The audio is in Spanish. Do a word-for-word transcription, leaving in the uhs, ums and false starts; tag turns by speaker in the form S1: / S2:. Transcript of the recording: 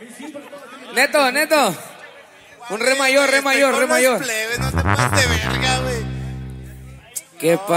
S1: Neto, neto. Un re mayor, re mayor, re mayor.
S2: Plebe, no te pases de verga, güey.
S1: ¿Qué pasa?